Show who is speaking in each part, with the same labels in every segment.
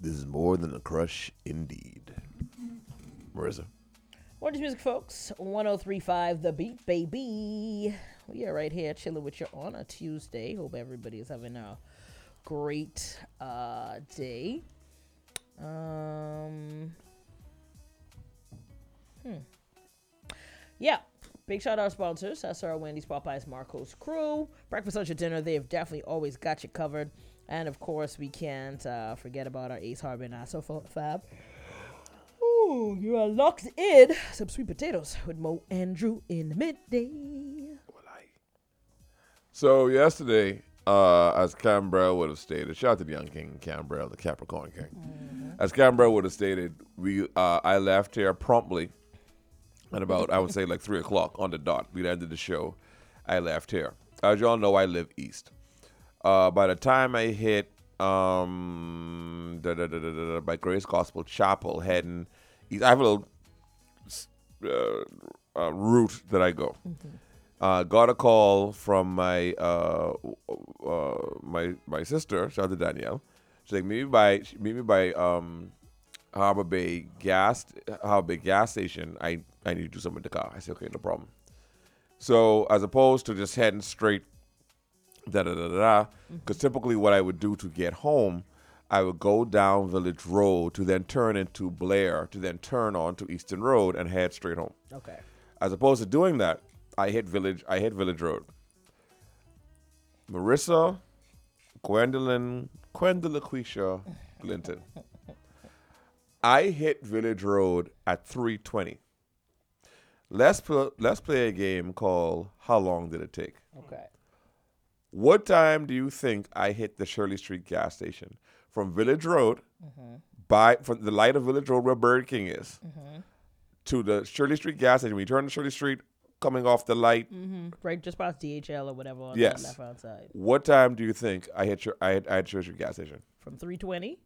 Speaker 1: This is more than a crush, indeed. Marissa.
Speaker 2: Orange Music, folks. 1035 The Beat, baby. We are right here chilling with you on a Tuesday. Hope everybody is having a great day. Yeah. Big shout out to our sponsors. SR Wendy's, Popeyes, Marco's Crew. Breakfast, lunch, or dinner. They've definitely always got you covered. And of course, we can't forget about our Ace Harbor and Asso Fab. Ooh, you are locked in. Some sweet potatoes with Mo Andrew in the midday.
Speaker 1: So yesterday, as Cam Burrell would have stated, shout out to the young king, Cam Burrell, the Capricorn king. Mm-hmm. As Cam Burrell would have stated, I left here promptly at about, I would say, like 3 o'clock on the dot. We'd ended the show. I left here. As y'all know, I live east. By the time I hit by Grace Gospel Chapel, heading east, I have a little route that I go. Mm-hmm. Got a call from my my sister, shout out to Danielle. She's like, meet me by Harbor Bay gas station. I need to do something with the car. I said, okay, no problem. So as opposed to just heading straight, because typically what I would do to get home, I would go down Village Road to then turn into Blair, to then turn on to Eastern Road and head straight home.
Speaker 2: Okay.
Speaker 1: As opposed to doing that, I hit Village Road. Marissa, Gwendolyn Quisha Linton. I hit Village Road at 3:20. Let's play a game called How Long Did It Take?
Speaker 2: Okay.
Speaker 1: What time do you think I hit the Shirley Street gas station? From Village Road, from the light of Village Road where Burger King is, to the Shirley Street gas station. We turn to Shirley Street, coming off the light.
Speaker 2: Right, just past DHL or whatever on
Speaker 1: yes.
Speaker 2: the left-hand side.
Speaker 1: What time do you think I hit Shirley Street gas station?
Speaker 2: From 3:20?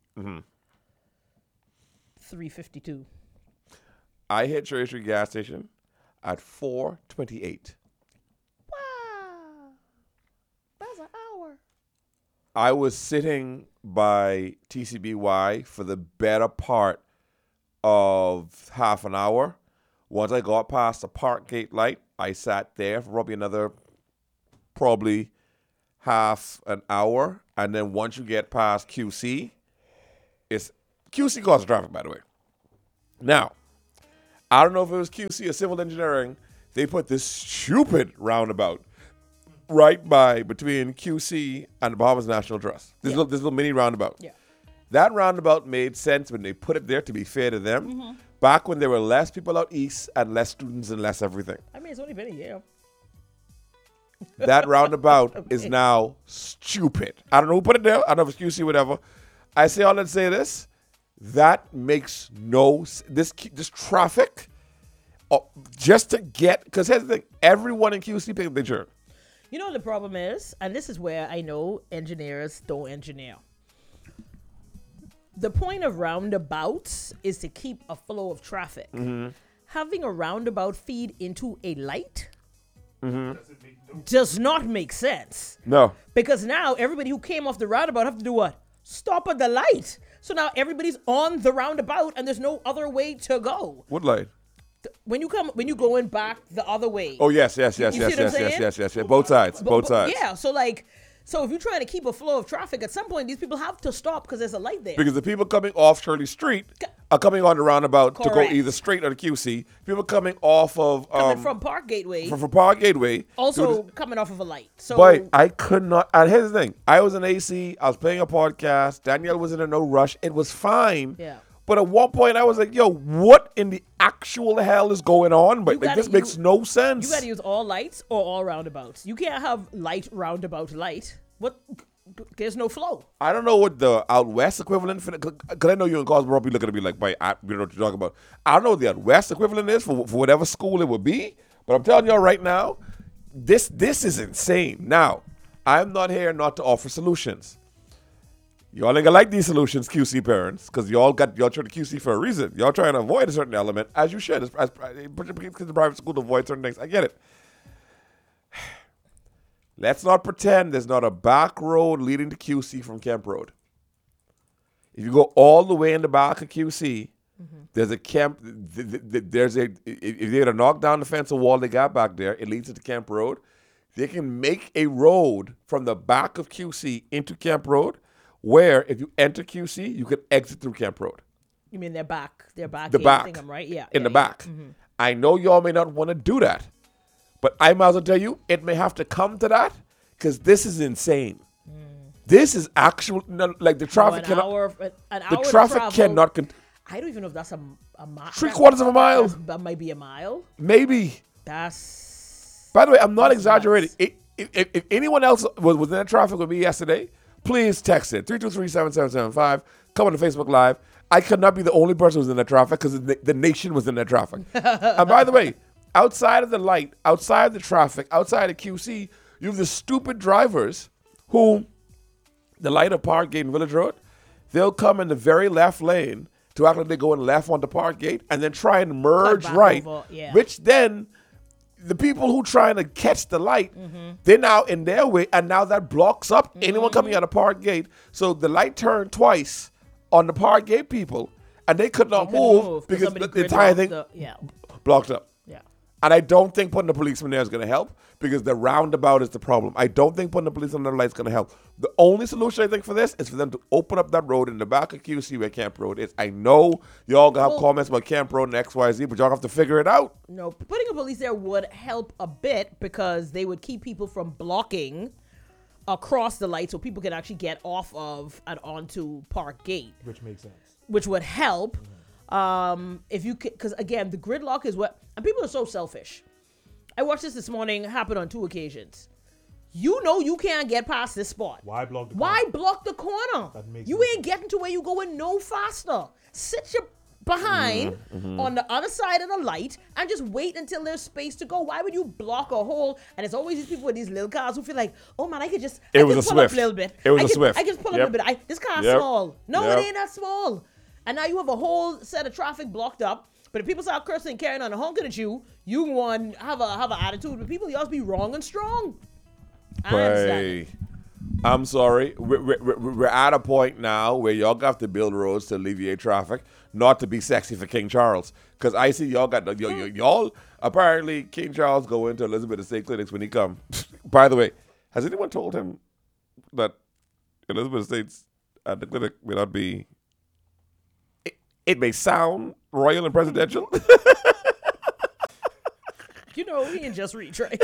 Speaker 2: 3:52.
Speaker 1: I hit Shirley Street gas station at 4:28.
Speaker 2: Wow. That's an hour.
Speaker 1: I was sitting by TCBY for the better part of half an hour. Once I got past the park gate light, I sat there for probably half an hour. And then once you get past QC, QC causes traffic, by the way. Now, I don't know if it was QC or civil engineering. They put this stupid roundabout right between QC and the Bahamas National Trust. This little mini roundabout.
Speaker 2: Yeah.
Speaker 1: That roundabout made sense when they put it there, to be fair to them. Back when there were less people out east and less students and less everything.
Speaker 2: I mean, it's only been a year.
Speaker 1: That roundabout is now stupid. I don't know who put it there. I don't know if it's QC, whatever. I say all that to say this. That makes no sense. This traffic, just to get, because here's the thing, everyone in QC picked up their turn.
Speaker 2: You know what the problem is, and this is where I know engineers don't engineer. The point of roundabouts is to keep a flow of traffic. Having a roundabout feed into a light does not make sense.
Speaker 1: No.
Speaker 2: Because now everybody who came off the roundabout have to do what? Stop at the light. So now everybody's on the roundabout and there's no other way to go.
Speaker 1: What light?
Speaker 2: When you going back the other way.
Speaker 1: Oh, yes. Both sides.
Speaker 2: Yeah, so if you're trying to keep a flow of traffic, at some point these people have to stop because there's a light there.
Speaker 1: Because the people coming off Shirley Street are coming on the roundabout to go
Speaker 2: Correct.
Speaker 1: either straight or the QC. People coming off of
Speaker 2: coming from Park Gateway.
Speaker 1: From Park Gateway.
Speaker 2: Also coming off of a light. So
Speaker 1: but I could not. And here's the thing. I was in AC. I was playing a podcast. Danielle was in a no rush. It was fine.
Speaker 2: Yeah.
Speaker 1: But at one point I was like, yo, what in the actual hell is going on? But this makes no sense.
Speaker 2: You got to use all lights or all roundabouts. You can't have light roundabout light. What? There's no flow.
Speaker 1: I don't know what the out west equivalent for because I know you in Cosmo probably looking at me like, you know what you're talking about. I don't know what the out west equivalent is for whatever school it would be. But I'm telling y'all right now, this is insane. Now, I'm not here not to offer solutions. Y'all ain't gonna like these solutions, QC parents, because y'all trying to QC for a reason. Y'all trying to avoid a certain element, as you should, as the private school to avoid certain things. I get it. Let's not pretend there's not a back road leading to QC from Kemp Road. If you go all the way in the back of QC, there's a camp. There's a if they were to knock down the fence or wall they got back there, it leads to Camp Road. They can make a road from the back of QC into Camp Road, where if you enter QC, you can exit through Camp Road.
Speaker 2: You mean their back
Speaker 1: The
Speaker 2: gate
Speaker 1: back.
Speaker 2: thing, right? Yeah.
Speaker 1: In
Speaker 2: yeah,
Speaker 1: the back. I know y'all may not want to do that, but I might as well tell you, it may have to come to that because this is insane. This is actual, like the traffic
Speaker 2: an
Speaker 1: cannot,
Speaker 2: hour
Speaker 1: the traffic
Speaker 2: to travel.
Speaker 1: cannot,
Speaker 2: I don't even know if that's a mile.
Speaker 1: 3/4 of a mile,
Speaker 2: That might be a mile.
Speaker 1: maybe.
Speaker 2: That's.
Speaker 1: By the way, I'm not
Speaker 2: That's
Speaker 1: exaggerating.
Speaker 2: nuts.
Speaker 1: If anyone else was in that traffic with me yesterday, please text it 323-7775. Come on to Facebook Live. I could not be the only person who was in that traffic because the nation was in that traffic. And by the way, outside of the light, outside of the traffic, outside of QC, you have the stupid drivers who, the light of Park Gate and Village Road, they'll come in the very left lane to act like they're going left onto Park Gate and then try and merge
Speaker 2: back
Speaker 1: right,
Speaker 2: over, yeah.
Speaker 1: which then the people who trying to catch the light, they're now in their way, and now that blocks up anyone coming out of Park Gate. So the light turned twice on the Park Gate people, and they could not move because
Speaker 2: somebody
Speaker 1: the entire thing
Speaker 2: Yeah.
Speaker 1: blocked up.
Speaker 2: Yeah.
Speaker 1: And I don't think putting a policeman there is going to help because the roundabout is the problem. I don't think putting the police on the light is going to help. The only solution I think for this is for them to open up that road in the back of QC where Camp Road is. I know y'all gonna have comments about Camp Road and XYZ, but y'all have to figure it out.
Speaker 2: No, putting a police there would help a bit because they would keep people from blocking across the light so people can actually get off of and onto Park Gate,
Speaker 3: Which makes sense.
Speaker 2: which would help. If you could, because again, the gridlock is what, and people are so selfish. I watched this morning happen on 2 occasions. You know you can't get past this spot.
Speaker 3: Why block the
Speaker 2: Why
Speaker 3: corner?
Speaker 2: block the corner?
Speaker 3: That makes
Speaker 2: You
Speaker 3: no
Speaker 2: ain't
Speaker 3: sense.
Speaker 2: getting to where you going no faster. Sit your behind on the other side of the light and just wait until there's space to go. Why would you block a hole? And it's always these people with these little cars who feel like, oh man, I could just
Speaker 1: It
Speaker 2: I
Speaker 1: was
Speaker 2: can
Speaker 1: a
Speaker 2: pull
Speaker 1: Swift.
Speaker 2: up a little bit.
Speaker 1: It was
Speaker 2: I
Speaker 1: a
Speaker 2: can,
Speaker 1: Swift.
Speaker 2: I can pull
Speaker 1: Yep.
Speaker 2: up a little bit. This car's
Speaker 1: Yep.
Speaker 2: small. No,
Speaker 1: Yep.
Speaker 2: it ain't that small. And now you have a whole set of traffic blocked up. But if people start cursing and carrying on and honking at you, you want have an attitude. But people, y'all be wrong and strong. I understand it.
Speaker 1: Hey, I'm sorry. We're at a point now where y'all have to build roads to alleviate traffic, not to be sexy for King Charles. Because I see y'all got y'all apparently King Charles go into Elizabeth Estate clinics when he come. By the way, has anyone told him that Elizabeth Estates at the clinic may not be? It may sound royal and presidential.
Speaker 2: You know, he ain't just reach, right?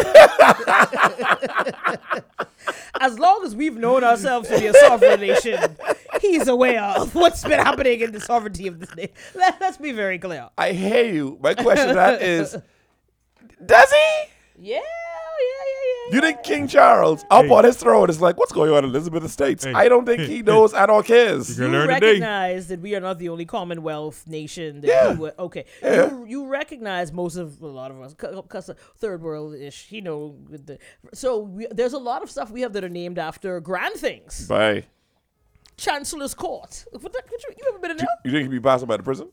Speaker 2: As long as we've known ourselves to be a sovereign nation, he's aware of what's been happening in the sovereignty of this nation. Let's be very clear.
Speaker 1: I hear you. My question to that is, does he?
Speaker 2: Yeah.
Speaker 1: You think King Charles up on his throne is like, what's going on in Elizabeth Estates? I don't think he knows at all cares.
Speaker 3: You're
Speaker 2: You
Speaker 3: gonna learn today.
Speaker 2: recognize that we are not the only Commonwealth nation that okay. You recognize a lot of us, because third world-ish, there's a lot of stuff we have that are named after grand things.
Speaker 1: Bye.
Speaker 2: Chancellor's Court. You ever been in there?
Speaker 1: You think he'd be passed by the prison?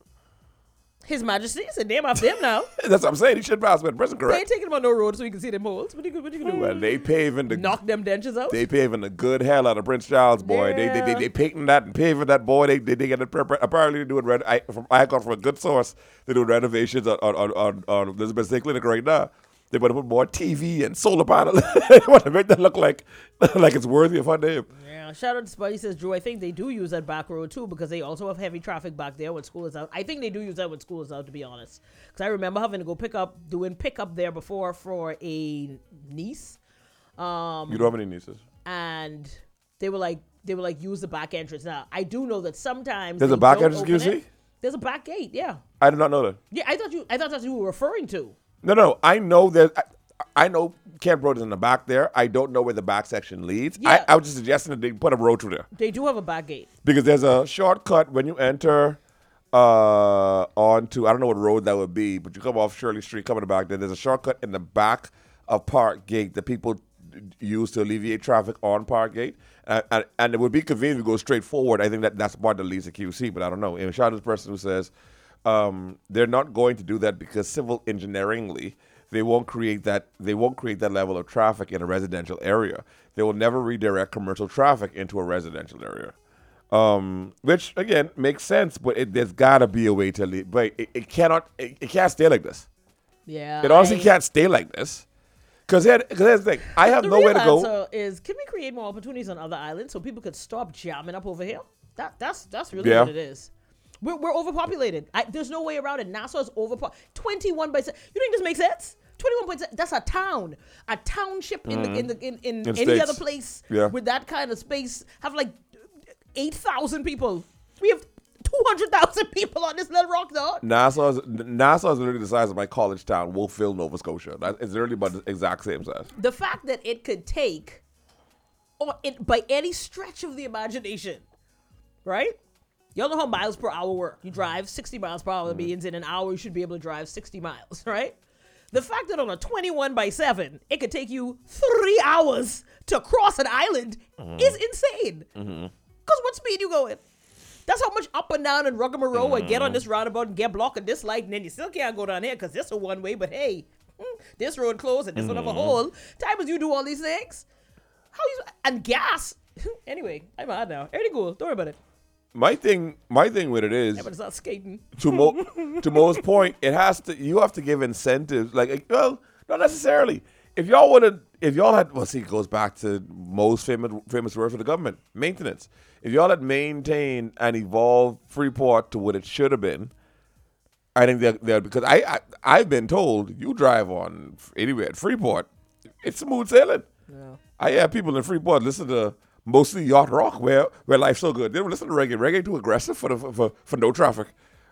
Speaker 2: His Majesty is a name after him now.
Speaker 1: That's what I'm saying. He should pass by the prison,
Speaker 2: They ain't
Speaker 1: correct?
Speaker 2: taking him on no road so you can see them holes. What you can do?
Speaker 1: Well, they paving the
Speaker 2: Knock them dentures out?
Speaker 1: they paving the good hell out of Prince Charles, boy.
Speaker 2: Yeah.
Speaker 1: They painting that and paving that, boy. They get it. Apparently they doing I got from a good source. They doing renovations on Elizabeth State Clinic right now. They want to put more TV and solar panels. They want to make that look like it's worthy of our name.
Speaker 2: Yeah, shout out to Spuddy says, Drew, I think they do use that back road too because they also have heavy traffic back there when school is out. I think they do use that when school is out, to be honest. Because I remember having to go doing pickup there before for a niece.
Speaker 1: You don't have any nieces.
Speaker 2: And they were like, use the back entrance. Now, I do know that sometimes
Speaker 1: There's
Speaker 2: they
Speaker 1: a back
Speaker 2: don't
Speaker 1: entrance,
Speaker 2: open
Speaker 1: QC?
Speaker 2: it. There's a back gate, yeah.
Speaker 1: I did not know that.
Speaker 2: Yeah, I thought that's what you were referring to.
Speaker 1: No. I know that. I know Camp Road is in the back there. I don't know where the back section leads.
Speaker 2: Yeah.
Speaker 1: I was just suggesting that they put a road through there
Speaker 2: They do have a back gate.
Speaker 1: because there's a shortcut when you enter onto, I don't know what road that would be, but you come off Shirley Street coming back there. There's a shortcut in the back of Park Gate that people use to alleviate traffic on Park Gate. And it would be convenient to go straight forward. I think that's part that leads to QC, but I don't know. And shout out to the person who says they're not going to do that because civil engineeringly, they won't create that level of traffic in a residential area. They will never redirect commercial traffic into a residential area. Which again makes sense, but there's gotta be a way to leave. But it cannot. It can't stay like this.
Speaker 2: Yeah.
Speaker 1: It honestly can't stay like this. Because here's the thing. I have nowhere to go.
Speaker 2: The real answer is, can we create more opportunities on other islands so people could stop jamming up over here? That's really what it is. We're overpopulated. There's no way around it. Nassau is overpopulated. 21 by 7. You think this makes sense? 21.7. That's a town. A township in any
Speaker 1: States.
Speaker 2: other place with that kind of space have like 8,000 people. We have 200,000 people on this little rock, though.
Speaker 1: Nassau is literally the size of my college town, Wolfville, Nova Scotia. It's literally about the exact same size.
Speaker 2: The fact that it could take, by any stretch of the imagination, right? Y'all know how miles per hour work. You drive 60 miles per hour. That means in an hour you should be able to drive 60 miles, right? The fact that on a 21 by 7, it could take you 3 hours to cross an island is insane. Because what speed you going? That's how much up and down and ruggamarole and get on this roundabout and get blocked at this light, and then you still can't go down here because this is a one-way, but hey, this road closed and this one have a hole. Time as you do all these things. And gas. Anyway, I'm mad now. Everything cool. Don't worry about it.
Speaker 1: My thing with it is,
Speaker 2: Yeah, but it's not skating.
Speaker 1: to Mo's point, you have to give incentives. Well, not necessarily. If y'all had, it goes back to Mo's famous word for the government, maintenance. If y'all had maintained and evolved Freeport to what it should have been, I think they're because I've been told you drive on anywhere at Freeport, it's smooth sailing.
Speaker 2: Yeah.
Speaker 1: I have people in Freeport listen to mostly yacht rock where life's so good. They don't listen to reggae. Reggae too aggressive for no traffic.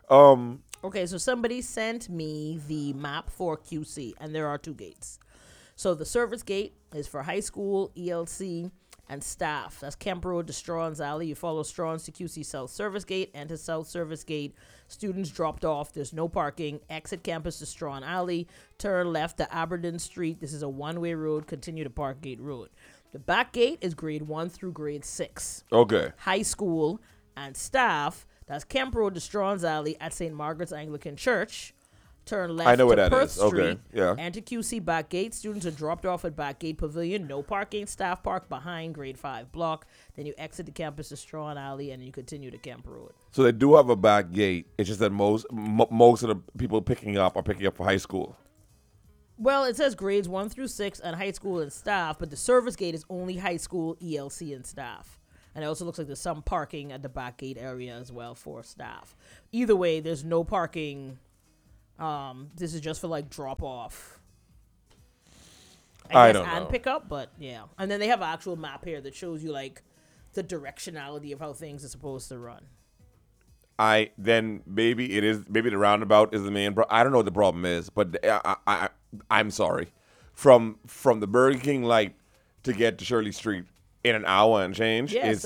Speaker 2: Okay, so somebody sent me the map for QC, and there are 2 gates. So the service gate is for high school, ELC, and staff. That's Kemp Road to Strawn's Alley. You follow Strawn's to QC South Service Gate, enter South Service Gate. Students dropped off. There's no parking. Exit campus to Strawn Alley. Turn left to Aberdeen Street. This is a one-way road. Continue to Parkgate Road. The back gate is grade 1 through grade 6.
Speaker 1: Okay.
Speaker 2: High school and staff. That's Kemp Road to Strawn's Alley at St. Margaret's Anglican Church. Turn left to Perth Street.
Speaker 1: Okay. Yeah.
Speaker 2: Enter QC back gate. Students are dropped off at back gate pavilion. No parking. Staff park behind grade 5 block. Then you exit the campus to Strawn Alley and you continue to Kemp Road.
Speaker 1: So they do have a back gate. It's just that most of the people picking up for high school.
Speaker 2: Well, it says grades 1 through 6 and high school and staff, but the service gate is only high school, ELC, and staff. And it also looks like there's some parking at the back gate area as well for staff. Either way, there's no parking. This is just for like drop off. I guess,
Speaker 1: don't know.
Speaker 2: And pick up, but yeah. And then they have an actual map here that shows you like the directionality of how things are supposed to run.
Speaker 1: Maybe the roundabout is the main problem. I don't know what the problem is, but I'm sorry. From the Burger King light to get to Shirley Street in an hour and change is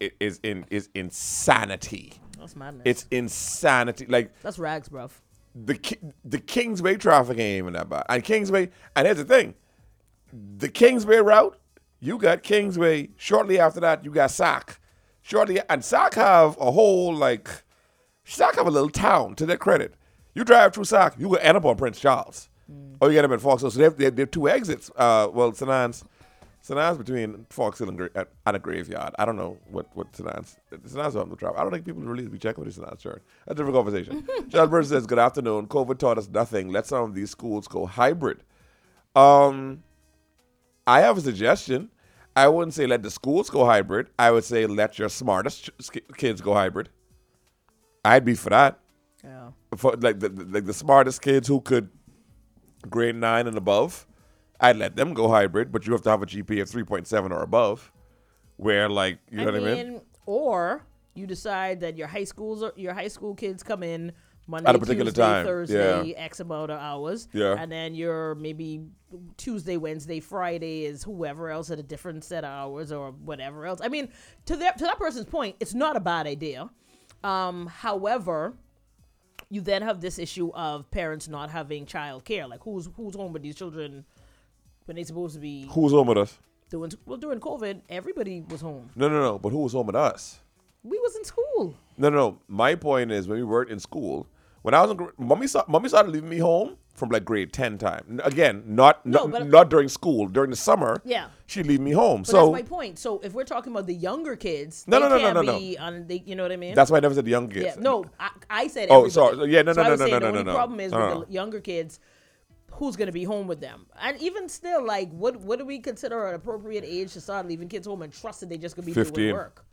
Speaker 1: insanity.
Speaker 2: That's madness.
Speaker 1: It's insanity. Like
Speaker 2: that's rags, bruv.
Speaker 1: The Kingsway traffic ain't even that bad. And Kingsway, and here's the thing, the Kingsway route, you got Kingsway. Shortly after that, you got Sac. And Sac have a whole Sac have a little town, to their credit. You drive through Sac, you will end up on Prince Charles. Or you get them in Fox Hill. So they have 2 exits. St. Anne's between Fox Hill and a graveyard. I don't know what St. Anne's on the traffic. I don't think people really be checking with the St. Anne's church. That's a different conversation. Charles Burns says, good afternoon. COVID taught us nothing. Let some of these schools go hybrid. I have a suggestion. I wouldn't say let the schools go hybrid. I would say let your smartest kids go hybrid. I'd be for that.
Speaker 2: Yeah.
Speaker 1: For the smartest kids who could grade 9 and above, I'd let them go hybrid, but you have to have a GPA of 3.7 or above. Where know what I mean?
Speaker 2: Or you decide that your high school kids come in Monday,
Speaker 1: at a particular
Speaker 2: Tuesday,
Speaker 1: time.
Speaker 2: Thursday, X amount of hours.
Speaker 1: Yeah.
Speaker 2: And then your maybe Tuesday, Wednesday, Friday is whoever else at a different set of hours or whatever else. I mean, to that person's point, it's not a bad idea. However, you then have this issue of parents not having child care. Like who's home with these children when they're supposed to be
Speaker 1: Who's home with us?
Speaker 2: during COVID, everybody was home.
Speaker 1: No. But who was home with us?
Speaker 2: We was in school.
Speaker 1: No. My point is, when we weren't in school, When I was mommy started leaving me home from like grade 10 time. Again, not during school. During the summer,
Speaker 2: Yeah.
Speaker 1: she'd leave me home.
Speaker 2: But
Speaker 1: So
Speaker 2: that's my point. So if we're talking about the younger kids,
Speaker 1: No,
Speaker 2: they
Speaker 1: no, no,
Speaker 2: can't
Speaker 1: no, no,
Speaker 2: be on. They, you know what I mean?
Speaker 1: that's why I never said the young kids.
Speaker 2: Yeah. No, I said.
Speaker 1: Oh,
Speaker 2: Everybody.
Speaker 1: sorry. Yeah, no,
Speaker 2: So
Speaker 1: no,
Speaker 2: I was
Speaker 1: no,
Speaker 2: saying
Speaker 1: no,
Speaker 2: the
Speaker 1: no,
Speaker 2: only
Speaker 1: no, no.
Speaker 2: problem is
Speaker 1: No,
Speaker 2: with
Speaker 1: no.
Speaker 2: the younger kids. Who's going to be home with them? And even still, like, what do we consider an appropriate age to start leaving kids home and trust that they just going to be
Speaker 1: 15.
Speaker 2: doing work?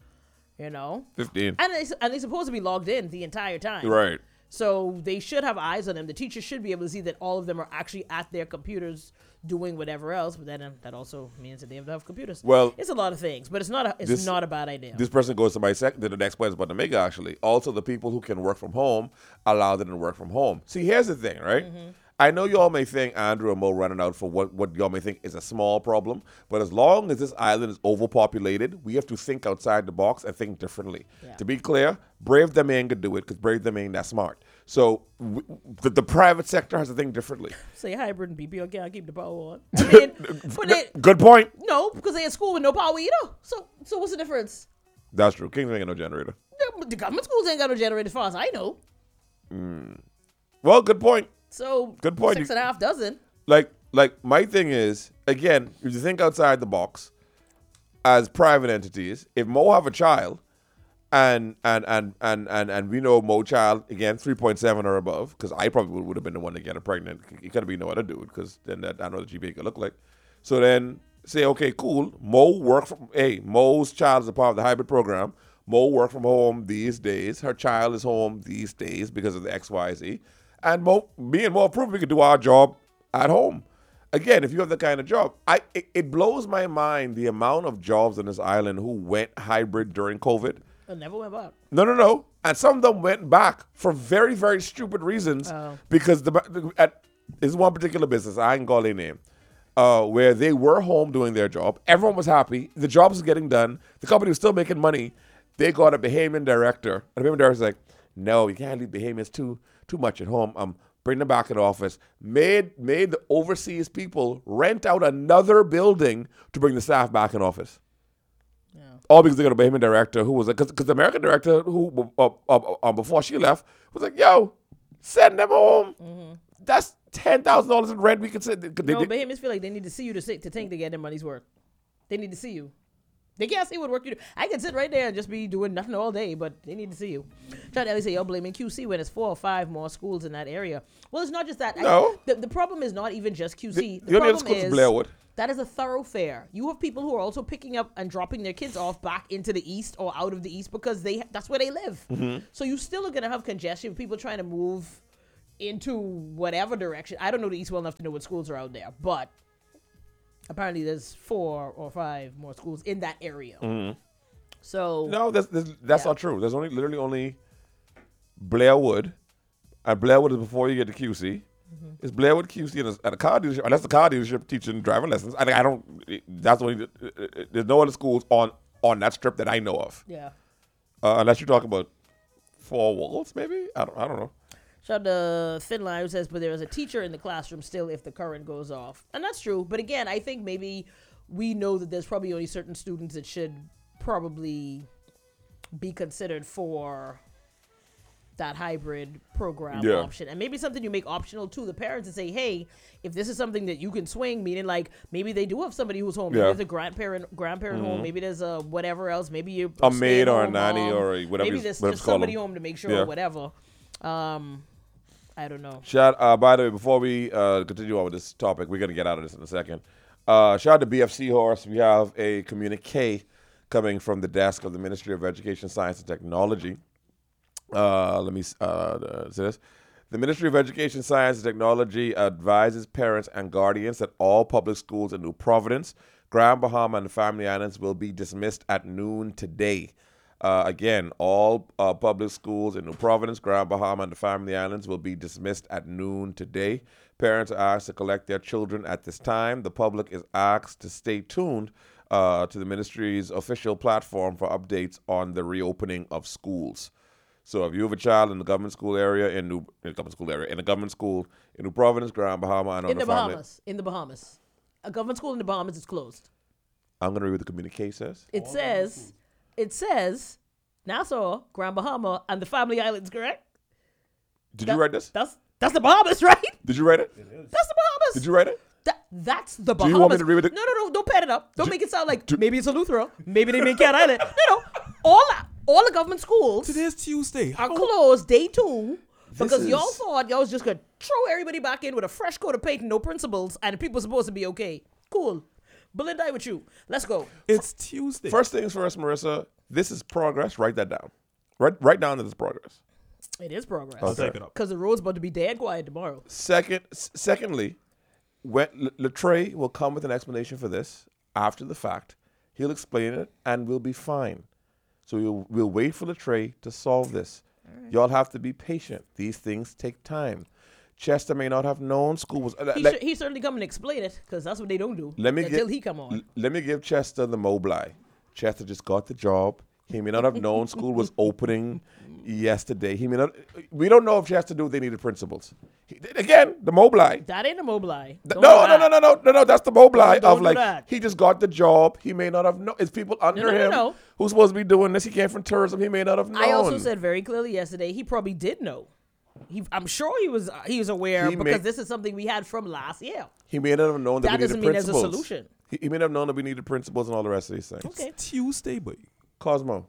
Speaker 1: 15.
Speaker 2: And they're supposed to be logged in the entire time.
Speaker 1: Right.
Speaker 2: So they should have eyes on them. The teacher should be able to see that all of them are actually at their computers doing whatever else. But then that also means that they have to have computers.
Speaker 1: Well,
Speaker 2: it's a lot of things, but it's not a bad idea.
Speaker 1: This person goes to the next point I was about to make, actually. Also, the people who can work from home, allow them to work from home. See, here's the thing, right?
Speaker 2: Mm-hmm.
Speaker 1: I know y'all may think Andrew and Mo running out for what y'all may think is a small problem, but as long as this island is overpopulated, we have to think outside the box and think differently.
Speaker 2: Yeah.
Speaker 1: To be clear, Brave them ain't gonna do it because Brave them ain't that smart. So the private sector has to think differently.
Speaker 2: Say hybrid and people can't keep the power on. I mean, but
Speaker 1: Good point.
Speaker 2: no, because they at school with no power either. So what's the difference?
Speaker 1: That's true. Kings ain't got no generator.
Speaker 2: The government schools ain't got no generator as far as I know.
Speaker 1: Well, good point.
Speaker 2: So
Speaker 1: Good point.
Speaker 2: 6.5 dozen.
Speaker 1: Like my thing is, again, if you think outside the box, as private entities, if Mo have a child, and we know Mo child again 3.7 or above, because I probably would have been the one to get her pregnant. It could be no other dude, because then I know the GPA could look like. So then say, okay, cool. Mo's child is a part of the hybrid program. Mo work from home these days. Her child is home these days because of the XYZ. And me and Mo approve we could do our job at home. Again, if you have that kind of job, it blows my mind the amount of jobs on this island who went hybrid during COVID.
Speaker 2: It never went back.
Speaker 1: No. And some of them went back for very, very stupid reasons. Because this one particular business, I ain't call their name, where they were home doing their job. Everyone was happy. The job was getting done. The company was still making money. They got a Bahamian director. And the Bahamian director was like, no, you can't leave Bahamians too much at home. Bring them back in the office. Made the overseas people rent out another building to bring the staff back in office.
Speaker 2: Yeah.
Speaker 1: All because they got a Bahamian director who was like, because the American director who before she left was like, yo, send them home. Mm-hmm. That's $10,000 in rent. We could say.
Speaker 2: Bahamians feel like they need to see you to think they get their money's worth. They need to see you. They can't see what work you do. I can sit right there and just be doing nothing all day, but they need to see you. John Ellie say, y'all blaming QC when it's 4 or 5 more schools in that area. Well, it's not just that.
Speaker 1: No.
Speaker 2: The problem is not even just QC.
Speaker 1: The only other school is Blairwood.
Speaker 2: That is a thoroughfare. You have people who are also picking up and dropping their kids off back into the east or out of the east because that's where they live. Mm-hmm. So you still are going to have congestion. People trying to move into whatever direction. I don't know the east well enough to know what schools are out there, but apparently there's 4 or 5 more schools in that area. Mm-hmm. So
Speaker 1: no, that's not true. There's literally only Blairwood, and Blairwood is before you get to QC. Mm-hmm. It's Blairwood, QC, at a car dealership. Unless the car dealership teaching driving lessons. I don't. That's only. There's no other schools on that strip that I know of.
Speaker 2: Yeah.
Speaker 1: Unless you talk about 4 Walls, maybe. I don't know.
Speaker 2: Shout out to Finline who says, but there is a teacher in the classroom still if the current goes off. And that's true. But again, I think maybe we know that there's probably only certain students that should probably be considered for that hybrid program option. And maybe something you make optional to the parents and say, hey, if this is something that you can swing, meaning like maybe they do have somebody who's home. Maybe there's a grandparent home. Maybe there's a whatever else. Maybe you're
Speaker 1: a maid or a nanny or a whatever.
Speaker 2: Maybe there's just somebody home to make sure or whatever. I don't know.
Speaker 1: By the way, before we continue on with this topic, we're going to get out of this in a second. Shout out to BFC Horse. We have a communique coming from the desk of the Ministry of Education, Science, and Technology. Let me say this. The Ministry of Education, Science, and Technology advises parents and guardians that all public schools in New Providence, Grand Bahama, and the Family Islands will be dismissed at noon today. Again, all public schools in New Providence, Grand Bahama, and the Family Islands will be dismissed at noon today. Parents are asked to collect their children at this time. The public is asked to stay tuned to the ministry's official platform for updates on the reopening of schools. So if you have a child in the government school area in a government school in New Providence, Grand Bahama, and
Speaker 2: in the Bahamas, a government school in the Bahamas is closed.
Speaker 1: I'm going to read what the communique says.
Speaker 2: It says Nassau, Grand Bahama, and the Family Islands, correct?
Speaker 1: Did you write this?
Speaker 2: That's the Bahamas, right?
Speaker 1: Did you write it?
Speaker 2: That's the Bahamas.
Speaker 1: Did you write it?
Speaker 2: That's the Bahamas.
Speaker 1: Do you want me to read it?
Speaker 2: No. Don't pad it up. Don't make it sound like maybe it's a Lutheran. Maybe they make Cat Island. No. All the government schools
Speaker 3: Today's Tuesday.
Speaker 2: are closed day 2 because
Speaker 1: is-
Speaker 2: y'all thought y'all was just gonna throw everybody back in with a fresh coat of paint and no principles, and people supposed to be okay. Cool. Belinda, with you. Let's go.
Speaker 3: It's Tuesday.
Speaker 1: First things first, Marissa. This is progress. Write that down. Write down that it's progress.
Speaker 2: It is progress.
Speaker 3: I'll take it up.
Speaker 2: Because the road's about to be dead quiet tomorrow.
Speaker 1: Secondly, when Latreille will come with an explanation for this after the fact. He'll explain it, and we'll be fine. So we'll wait for Latreille to solve this. Right. Y'all have to be patient. These things take time. Chester may not have known school was.
Speaker 2: He certainly come and explain it, because that's what they don't do he come on.
Speaker 1: Let me give Chester the Mobley. Chester just got the job. He may not have known school was opening yesterday. He may not. We don't know if Chester knew they needed principals. Again, the Mobley.
Speaker 2: That ain't the Mobley.
Speaker 1: No. That's the Mobley of like
Speaker 2: that.
Speaker 1: he just got the job. He may not have known. It's people under him who's supposed to be doing this. He came from tourism. He may not have known.
Speaker 2: I also said very clearly yesterday he probably did know. I'm sure he was aware because this is something we had from last year.
Speaker 1: He may not have known that we needed
Speaker 2: doesn't mean
Speaker 1: principals.
Speaker 2: there's a solution.
Speaker 1: He may not have known that we needed principals and all the rest of these things.
Speaker 2: Okay.
Speaker 3: It's Tuesday, boy.
Speaker 1: Cosmo.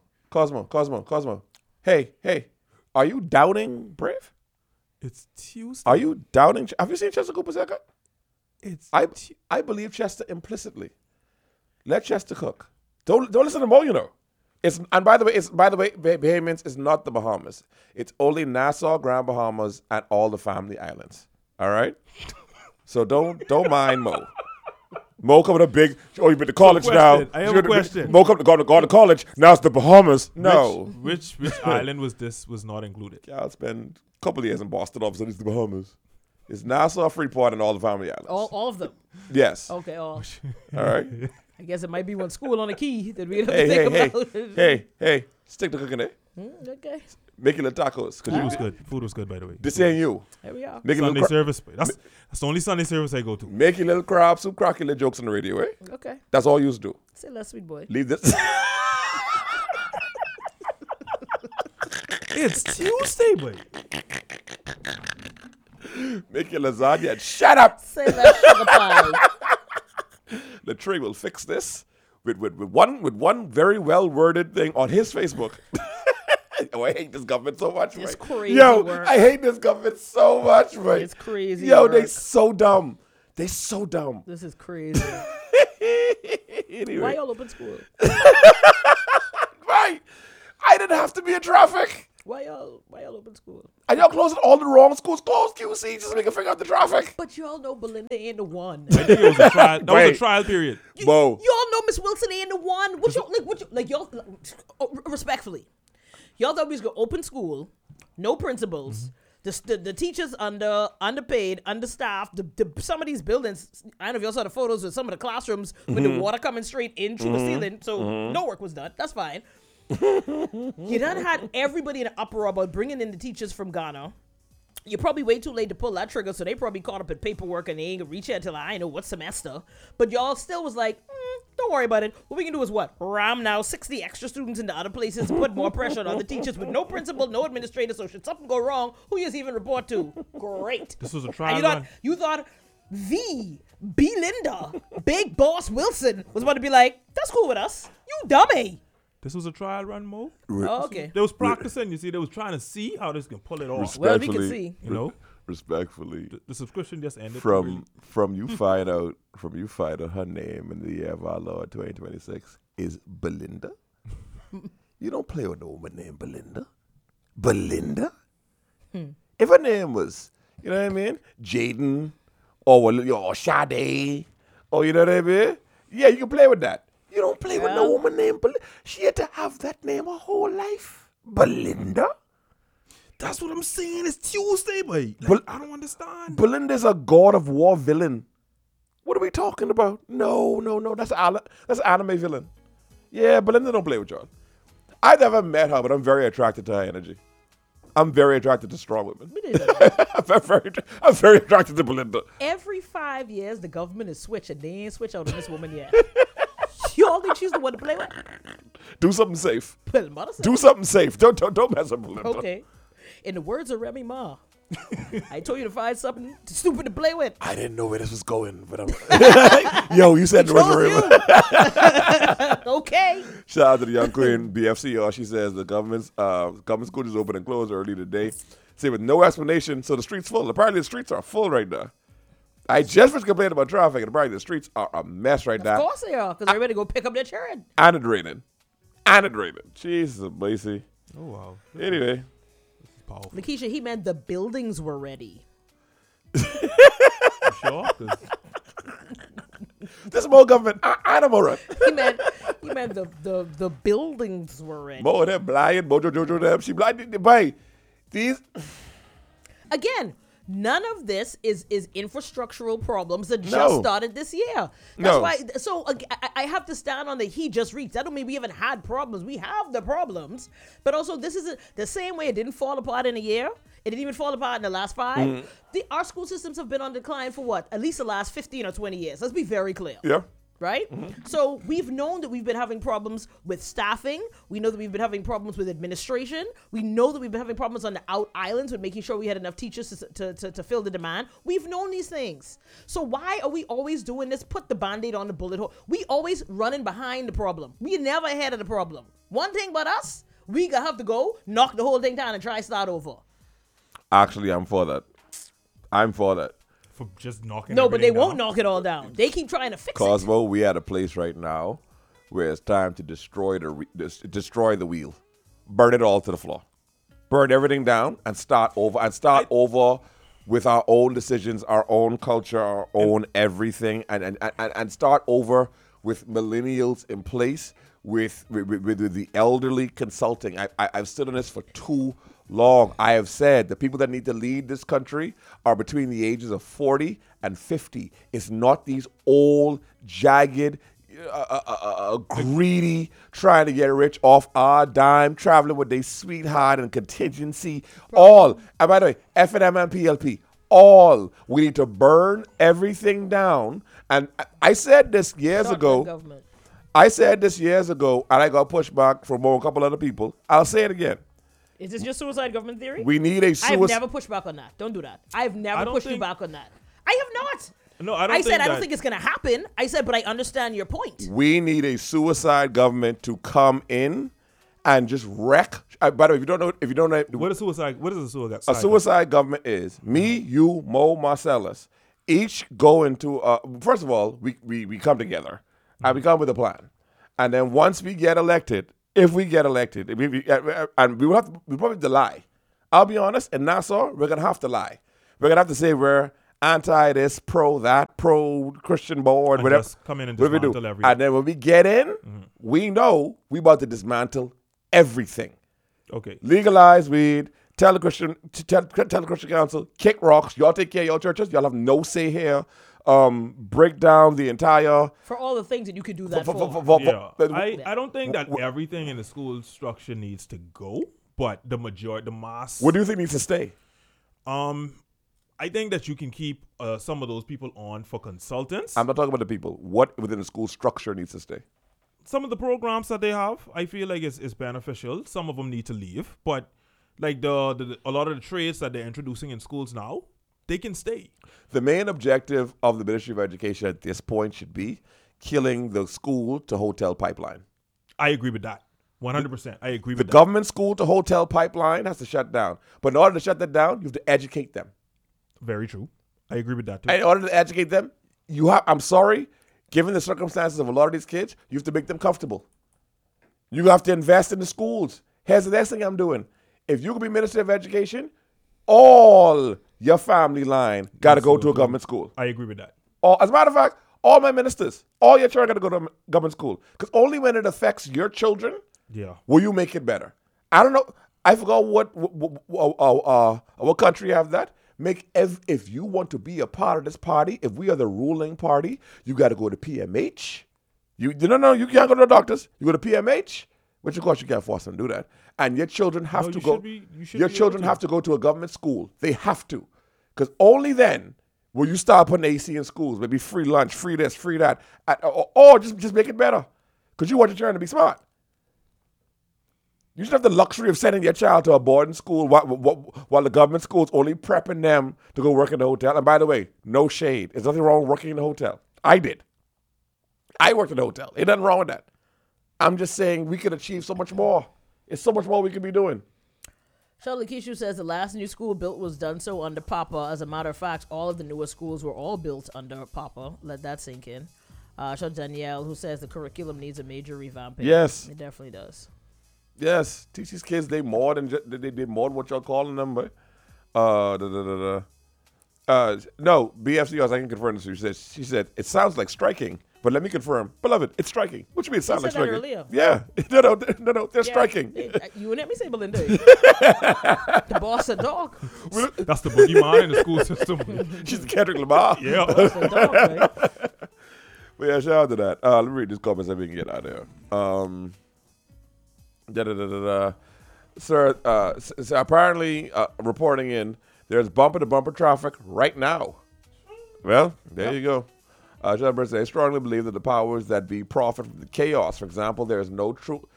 Speaker 1: Hey, are you doubting Brave?
Speaker 3: It's Tuesday.
Speaker 1: Are you doubting? Have you seen Chester Cooper's haircut?
Speaker 3: It's
Speaker 1: I believe Chester implicitly. Let Chester cook. Don't listen to Mo. You know. By the way, Bahamians is not the Bahamas. It's only Nassau, Grand Bahamas, and all the family islands. All right. So don't mind Mo. Mo coming to big. Oh, you've been to college now.
Speaker 3: I have a question.
Speaker 1: Mo coming to college. Now it's the Bahamas. No.
Speaker 3: Which island was not included?
Speaker 1: I'll spend a couple of years in Boston. All of a sudden, it's the Bahamas. It's Nassau, Freeport, and all the family islands.
Speaker 2: All of them.
Speaker 1: Yes.
Speaker 2: Okay. All
Speaker 1: right.
Speaker 2: I guess it might be one school on the key that we have to think about.
Speaker 1: Hey. Stick to cooking there.
Speaker 2: Okay.
Speaker 1: Make your little tacos.
Speaker 3: Food was good. Food was good, by the way.
Speaker 1: This ain't you.
Speaker 2: Here we are.
Speaker 3: Sunday service. That's the only Sunday service I go to.
Speaker 1: Make your little crab soup, crack your little jokes on the radio, eh?
Speaker 2: Okay.
Speaker 1: That's all you used to do.
Speaker 2: Say less, sweet boy.
Speaker 1: Leave this.
Speaker 3: It's Tuesday, boy.
Speaker 1: Make your lasagna and shut up.
Speaker 2: Say less, sugar pie.
Speaker 1: The tree will fix this with one very well worded thing on his Facebook. Oh, I hate this government so much.
Speaker 2: It's
Speaker 1: right?
Speaker 2: crazy.
Speaker 1: Yo,
Speaker 2: work.
Speaker 1: I hate this government so much, right?
Speaker 2: It's crazy.
Speaker 1: Yo,
Speaker 2: work.
Speaker 1: they so dumb. They so dumb.
Speaker 2: This is crazy.
Speaker 1: Anyway.
Speaker 2: Why y'all open school?
Speaker 1: Right. I didn't have to be in traffic.
Speaker 2: Why y'all open school?
Speaker 1: And y'all closing all the wrong schools. Close QC just so we can figure out the traffic.
Speaker 2: But y'all know Belinda ain't the one.
Speaker 3: I think it was a trial. That was a trial period.
Speaker 1: Whoa.
Speaker 2: Y'all know Miss Wilson ain't the one. Y'all respectfully. Y'all thought we was gonna open school, no principals. The teachers underpaid, understaffed. Some of these buildings, I don't know if y'all saw the photos of some of the classrooms with the water coming straight in through the ceiling. So no work was done. That's fine. You done had everybody in an uproar about bringing in the teachers from Ghana. You're probably way too late to pull that trigger, so they probably caught up in paperwork and they ain't gonna reach out until I know what semester. But y'all still was like, don't worry about it. What we can do is what? Ram now 60 extra students into other places, put more pressure on the teachers with no principal, no administrator. So should something go wrong, who you even report to? Great.
Speaker 3: This was a trial.
Speaker 2: You thought the Belinda, Big Boss Wilson was about to be like, that's cool with us. You dummy.
Speaker 3: This was a trial run, Mo.
Speaker 2: Oh, okay.
Speaker 3: They was practicing. You see, they was trying to see how this can pull it off.
Speaker 2: Well, we can see.
Speaker 3: You know,
Speaker 1: respectfully,
Speaker 3: the subscription just ended.
Speaker 1: From you find out her name in the year of our Lord 2026 is Belinda. You don't play with no woman named Belinda. Belinda. If her name was, you know what I mean, Jaden or Sade, or you know what I mean, yeah, you can play with that. You don't play with no woman named Belinda. She had to have that name her whole life. Belinda?
Speaker 3: That's what I'm saying. It's Tuesday, boy. I don't understand.
Speaker 1: Belinda's a God of War villain. What are we talking about? No. That's an anime villain. Yeah, Belinda don't play with y'all. I've never met her, but I'm very attracted to her energy. I'm very attracted to strong women. I'm very attracted to Belinda.
Speaker 2: Every 5 years, the government is switched, and they ain't switched out on this woman yet. Y'all think she's the one to play with?
Speaker 1: Do something safe.
Speaker 2: Well,
Speaker 1: do something safe. Don't mess up Belinda.
Speaker 2: Okay. In the words of Remy Ma, I told you to find something stupid to play with.
Speaker 1: I didn't know where this was going, but I'm. Yo, you said the river.
Speaker 2: Okay.
Speaker 1: Shout out to the young queen, BFC. She says the government school is open and closed early today. Say with no explanation, so the streets full. Apparently the streets are full right now. I just was complaining about traffic, and apparently the streets are a mess right now.
Speaker 2: Of course they are, because they're ready to go pick up their children.
Speaker 1: And it's raining. Jesus, Lacey.
Speaker 3: Oh wow.
Speaker 1: Anyway.
Speaker 3: This is powerful.
Speaker 2: Lakeisha, he meant the buildings were ready.
Speaker 3: You sure? 'Cause
Speaker 1: This is more government. I don't know. Right?
Speaker 2: He meant the buildings were ready.
Speaker 1: More of them blind, Mojo Jojo them. She blind. By these.
Speaker 2: Again, none of this is infrastructural problems that just
Speaker 1: No.
Speaker 2: started this year. That's
Speaker 1: No.
Speaker 2: why. So I have to stand on the he just reached. That don't mean we haven't had problems. We have the problems, but also this is the same way it didn't fall apart in a year. It didn't even fall apart in the last 5.
Speaker 1: Mm-hmm.
Speaker 2: Our school systems have been on decline for what? At least the last 15 or 20 years. Let's be very clear.
Speaker 1: Yeah.
Speaker 2: Right? So we've known that we've been having problems with staffing. We know that we've been having problems with administration. We know that we've been having problems on the out islands with making sure we had enough teachers to fill the demand. We've known these things. So why are we always doing this? Put the Band-Aid on the bullet hole. We always running behind the problem. We never ahead of the problem. One thing about us, we gonna have to go knock the whole thing down and try start over.
Speaker 1: Actually, I'm for that.
Speaker 3: for just knocking.
Speaker 2: No, but they
Speaker 3: everything
Speaker 2: won't
Speaker 3: down.
Speaker 2: knock it all down. They keep trying to fix it.
Speaker 1: Cosmo, we at a place right now where it's time to destroy the wheel, burn it all to the floor, burn everything down, and start over with our own decisions, our own culture, our own everything, and start over with millennials in place, with the elderly consulting. I've stood on this for too long. I have said the people that need to lead this country are between the ages of 40 and 50. It's not these old, jagged, greedy, trying to get rich off our dime, traveling with their sweetheart and contingency. All, and by the way, F&M and PLP, all. We need to burn everything down. And I said this years
Speaker 2: Shotgun
Speaker 1: ago.
Speaker 2: government.
Speaker 1: I said this years ago, and I got pushback from a couple other people. I'll say it again.
Speaker 2: Is this your suicide government theory?
Speaker 1: We need a
Speaker 2: I've
Speaker 1: suicide.
Speaker 2: never pushed back on that. Don't do that. I've
Speaker 3: I
Speaker 2: never
Speaker 3: don't
Speaker 2: pushed you
Speaker 3: think-
Speaker 2: back on that. I have not.
Speaker 3: No, I don't.
Speaker 2: I
Speaker 3: think
Speaker 2: said I don't
Speaker 3: that-
Speaker 2: think it's going to happen. I said, but I understand your point.
Speaker 1: We need a suicide government to come in and just wreck. By the way, if you don't know,
Speaker 3: What is suicide? What is a suicide?
Speaker 1: a suicide government is me, you, Mo, Marcellus, each go into. First of all, we come together and we come with a plan, and then once we get elected, if we get elected, and we'll probably have to lie. I'll be honest. In Nassau, we're gonna have to lie. We're gonna have to say we're anti this, pro that, pro Christian board,
Speaker 3: And
Speaker 1: whatever.
Speaker 3: just come in and
Speaker 1: Whatever we
Speaker 3: dismantle
Speaker 1: do.
Speaker 3: everything.
Speaker 1: And then when we get in, we know we about to dismantle everything.
Speaker 3: Okay.
Speaker 1: Legalize weed. Tell the Christian Council, kick rocks. Y'all take care of your churches. Y'all have no say here. Break down the entire.
Speaker 2: For all the things that you could do that for.
Speaker 3: Yeah. I don't think that everything in the school structure needs to go, but the mass.
Speaker 1: What do you think needs to stay?
Speaker 3: I think that you can keep some of those people on for consultants.
Speaker 1: I'm not talking about the people. What within the school structure needs to stay?
Speaker 3: Some of the programs that they have, I feel like is beneficial. Some of them need to leave, but like a lot of the trades that they're introducing in schools now, they can stay.
Speaker 1: The main objective of the Ministry of Education at this point should be killing the school to hotel pipeline.
Speaker 3: I agree with that. 100%. I agree
Speaker 1: The
Speaker 3: with that.
Speaker 1: government school to hotel pipeline has to shut down. But in order to shut that down, you have to educate them.
Speaker 3: Very true. I agree with that too.
Speaker 1: And in order to educate them, I'm sorry, given the circumstances of a lot of these kids, you have to make them comfortable. You have to invest in the schools. Here's the next thing I'm doing. If you could be Minister of Education, all your family line got to go to a government school.
Speaker 3: I agree with that.
Speaker 1: As a matter of fact, all my ministers, all your children got to go to a government school. Because only when it affects your children
Speaker 3: Yeah.
Speaker 1: will you make it better. I don't know. I forgot what country have that. If you want to be a part of this party, if we are the ruling party, you got to go to PMH. You can't go to the doctors. You go to PMH, which of course you can't force them to do that. And your children have
Speaker 3: No,
Speaker 1: to
Speaker 3: you
Speaker 1: go.
Speaker 3: should be- you should
Speaker 1: Your
Speaker 3: be able
Speaker 1: children
Speaker 3: to.
Speaker 1: have to go to a government school. They have to, because only then will you start putting AC in schools. Maybe free lunch, free this, free that, or just make it better. Because you want your children to be smart. You should have the luxury of sending your child to a boarding school while the government school's only prepping them to go work in the hotel. And by the way, no shade. There's nothing wrong with working in the hotel. I did. I worked in the hotel. Ain't nothing wrong with that. I'm just saying we could achieve so much more. It's so much more we could be doing.
Speaker 2: Charlotte Kishu says the last new school built was done so under Papa. As a matter of fact, all of the newer schools were all built under Papa. Let that sink in. Charlotte Danielle, who says the curriculum needs a major revamping.
Speaker 1: Yes.
Speaker 2: It definitely does.
Speaker 1: Yes. Teach these kids they more than they more than what y'all calling them, but no, BFCS, I can confirm this. She said, it sounds like striking, but let me confirm. Beloved, it's striking. What you mean it sounds like striking?
Speaker 2: Earlier.
Speaker 1: Yeah. No, they're striking.
Speaker 2: You wouldn't let me say Belinda. The boss of dog.
Speaker 3: That's the boogeyman in the school system.
Speaker 1: She's the Kendrick Lamar.
Speaker 3: Yeah.
Speaker 2: Boss of dog, right?
Speaker 1: But yeah, shout out to that. Let me read these comments so we can get out of there. Sir, so apparently reporting in, there's bumper-to-bumper traffic right now. Well, there you go. John Burns says, I strongly believe that the powers that be profit from the chaos. For example, there's no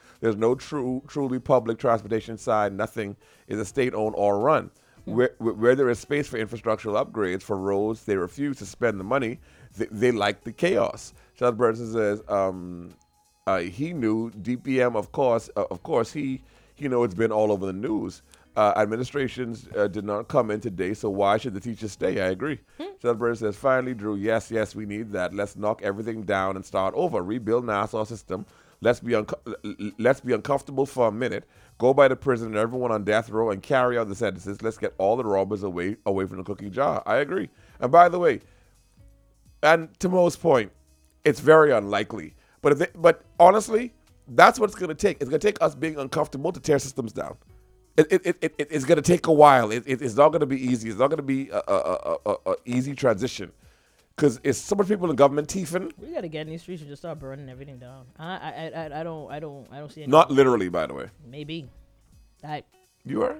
Speaker 1: truly public transportation side. Nothing is a state-owned or run. Where there is space for infrastructural upgrades for roads, they refuse to spend the money. They like the chaos. John Burns says, he knew DPM, of course, he know it's been all over the news. Administrations did not come in today, so why should the teachers stay? I agree. Shelburne says, finally, Drew, yes, we need that. Let's knock everything down and start over. Rebuild Nassau system. Let's be uncomfortable for a minute. Go by the prison and everyone on death row and carry out the sentences. Let's get all the robbers away from the cookie jar. I agree. And by the way, and to Mo's point, it's very unlikely. But honestly, that's what it's going to take. It's going to take us being uncomfortable to tear systems down. It's going to take a while. It's not going to be easy. It's not going to be a easy transition because it's so much people in government teething.
Speaker 2: We got to get in these streets and just start burning everything down. I don't see any.
Speaker 1: Not literally, by the way.
Speaker 2: Maybe.
Speaker 1: You are?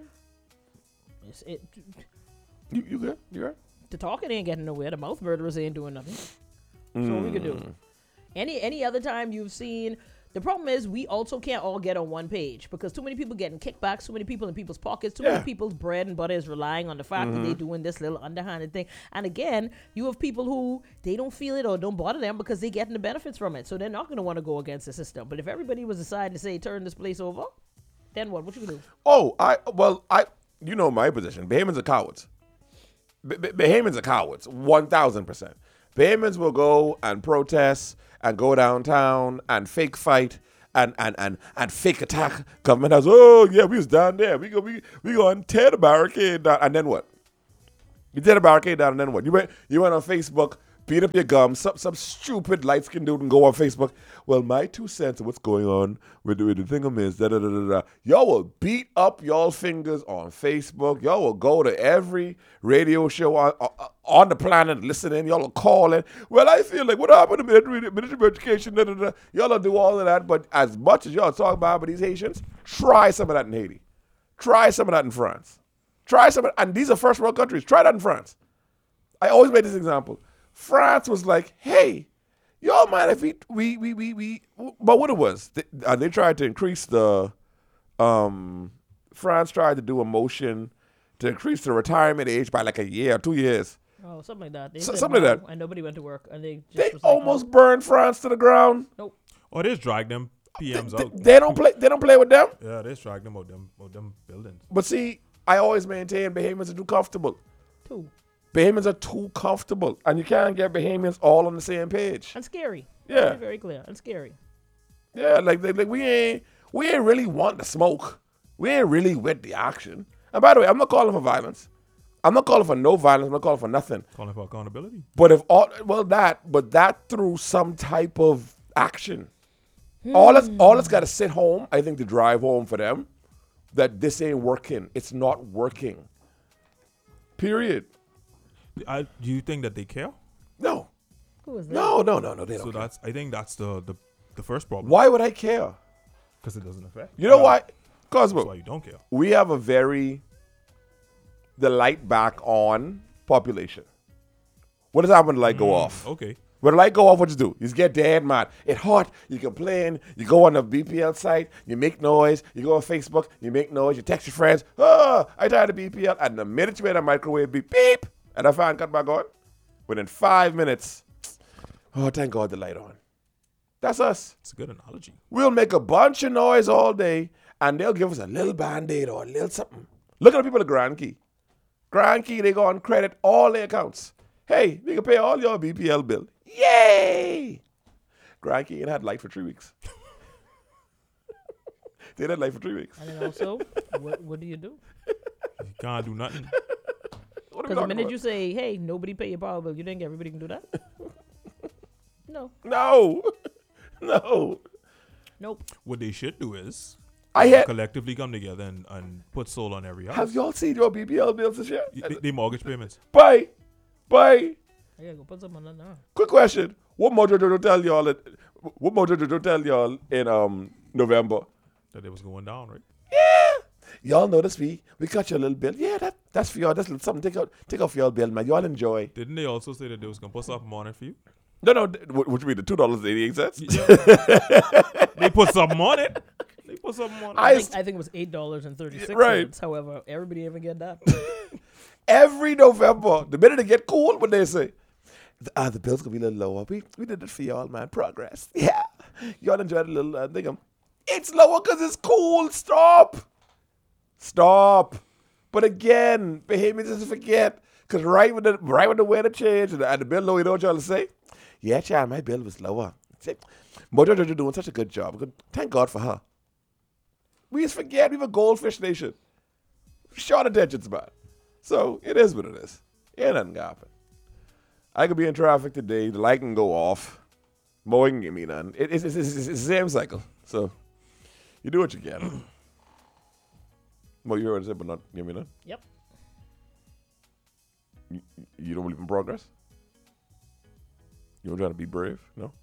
Speaker 2: You
Speaker 1: good? You are?
Speaker 2: The talking ain't getting nowhere. The mouth murderers ain't doing nothing. So what we can do. Any other time you've seen. The problem is we also can't all get on one page because too many people getting kickbacks, too many people in people's pockets, too many people's bread and butter is relying on the fact that they're doing this little underhanded thing. And again, you have people who they don't feel it or don't bother them because they're getting the benefits from it. So they're not going to want to go against the system. But if everybody was deciding to say, turn this place over, then what? What you going to do?
Speaker 1: Oh, you know my position. Bahamians are cowards. Bahamians are cowards, 1,000%. Bahamians will go and protest and go downtown and fake fight and fake attack government house. Oh yeah, we was down there. We go and tear the barricade down, and then what? You tear the barricade down, and then what? You went on Facebook, beat up your gum. Some stupid light skinned dude and go on Facebook. Well, my 2 cents of what's going on with the thingam is Y'all will beat up y'all fingers on Facebook. Y'all will go to every radio show on the planet listening. Y'all will call it. Well, I feel like what happened to Ministry of Education? Y'all will do all of that. But as much as y'all talk about these Haitians, try some of that in Haiti. Try some of that in France. Try some of it. And these are first world countries. Try that in France. I always make this example. France was like, hey, y'all mind if we but what it was, they tried to increase France tried to do a motion to increase the retirement age by like a year or 2 years.
Speaker 2: Oh, something like that.
Speaker 1: Something like that.
Speaker 2: And nobody went to work. And they
Speaker 1: almost burned France to the ground.
Speaker 2: Nope.
Speaker 3: Or they just dragged them PMs out.
Speaker 1: They don't play with them.
Speaker 3: Yeah, they just dragged them out them buildings.
Speaker 1: But see, I always maintain Bahamians are too comfortable. Bahamians are too comfortable, and you can't get Bahamians all on the same page.
Speaker 2: And scary.
Speaker 1: Yeah,
Speaker 2: very, very clear. And scary.
Speaker 1: Yeah, like we ain't really want the smoke. We ain't really with the action. And by the way, I'm not calling for violence. I'm not calling for no violence. I'm not calling for nothing.
Speaker 3: Calling for accountability.
Speaker 1: But that through some type of action. All it's got to sit home. I think to drive home for them that this ain't working. It's not working. Period.
Speaker 3: Do you think that they care?
Speaker 1: No.
Speaker 2: Who is that?
Speaker 1: No, they don't care.
Speaker 3: I think that's the first problem.
Speaker 1: Why would I care?
Speaker 3: Because it doesn't affect.
Speaker 1: You know why? Cosmo.
Speaker 3: That's why you don't care.
Speaker 1: We have the light back on population. What does happen when the light go off?
Speaker 3: Okay.
Speaker 1: When the light go off, what you do? You just get dead mad. It's hot. You complain. You go on the BPL site. You make noise. You go on Facebook. You make noise. You text your friends. Oh, I tired of BPL. And the minute you hear the microwave beep, beep, and the fan cut back on, within 5 minutes, oh, thank God the light on. That's us.
Speaker 3: It's a good analogy.
Speaker 1: We'll make a bunch of noise all day, and they'll give us a little Band-Aid or a little something. Look at the people at Grand Key. Grand Key, they go on credit all their accounts. Hey, we can pay all your BPL bill. Yay! Grand Key ain't had light for 3 weeks. They had light for 3 weeks.
Speaker 2: And then also, what do?
Speaker 3: You can't do nothing.
Speaker 2: Because the minute you say, hey, nobody pay your power bill, you think everybody can do that? No.
Speaker 1: No. No.
Speaker 2: Nope.
Speaker 3: What they should do is
Speaker 1: I had,
Speaker 3: collectively come together and put soul on every house.
Speaker 1: have y'all seen your BPL bills this year?
Speaker 3: They mortgage payments.
Speaker 1: Bye.
Speaker 2: I gotta go put something on that now.
Speaker 1: Quick question. What motor did you tell y'all in November?
Speaker 3: That it was going down, right?
Speaker 1: Y'all notice we cut your little bill. Yeah, that's for y'all. That's something. Take off your bill, man. Y'all enjoy.
Speaker 3: Didn't they also say that they was going to put something on it for you?
Speaker 1: No. What you mean, the $2.88?
Speaker 3: Yeah. They put something on it. They put something on it.
Speaker 2: I think it was $8.36.
Speaker 1: Right.
Speaker 2: However, everybody even get that.
Speaker 1: Every November, the minute it get cool, what they say, the bill's going to be a little lower. We did it for y'all, man. Progress. Yeah. Y'all enjoyed a little thing. It's lower because it's cool. Stop. But again, behavior just forget. Because right when the weather changed and the bill low, you know what y'all say? Yeah, child, my bill was lower. Mother doing such a good job. Thank God for her. We just forget we have a goldfish nation. Short attention's bad. So it is what it is. Ain't nothing gonna happen. I could be in traffic today. The light can go off. Mo can give me none. It's the same cycle. So you do what you can. Well, you heard what I said, but not give me none.
Speaker 2: Yep.
Speaker 1: You don't believe in progress? You don't try to be brave? No?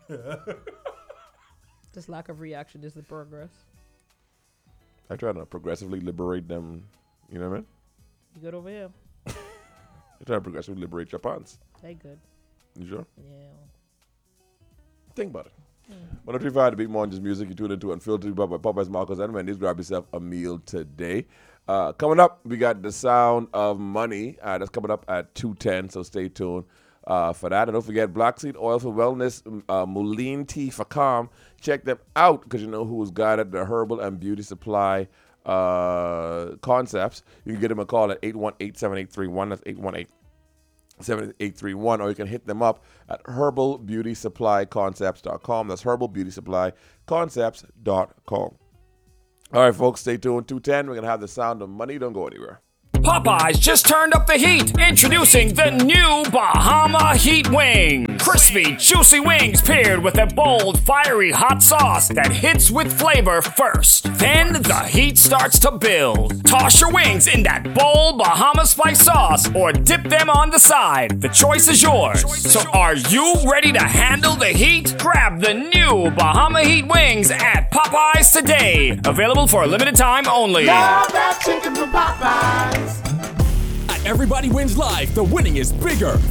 Speaker 2: This lack of reaction is the progress.
Speaker 1: I try to progressively liberate them. You know what I mean?
Speaker 2: You good over here?
Speaker 1: I try to progressively liberate Japans.
Speaker 2: They good.
Speaker 1: You sure?
Speaker 2: Yeah.
Speaker 1: Think about it. 103.5 to beat more than just music. You tune into Unfiltered by Popeyes, Marcos, and Wendy's. Grab yourself a meal today. Coming up, we got The Sound of Money. That's coming up at 2:10, so stay tuned for that. And don't forget Black Seed Oil for Wellness, Moline Tea for Calm. Check them out because you know who's guided the herbal and beauty supply concepts. You can get them a call at 818-7831. That's 818-7831, or you can hit them up at herbalbeautysupplyconcepts.com. That's herbalbeautysupplyconcepts.com. All right, folks, stay tuned. 2:10. We're going to have The Sound of Money. Don't go anywhere.
Speaker 4: Popeyes just turned up the heat. Introducing the new Bahama Heat Wing. Crispy, juicy wings paired with a bold, fiery hot sauce that hits with flavor first. Then the heat starts to build. Toss your wings in that bold Bahama spice sauce or dip them on the side. The choice is yours. So are you ready to handle the heat? Grab the new Bahama Heat Wings at Popeyes today. Available for a limited time only.
Speaker 5: Love that chicken from Popeyes.
Speaker 6: At Everybody Wins Live, the winning is bigger,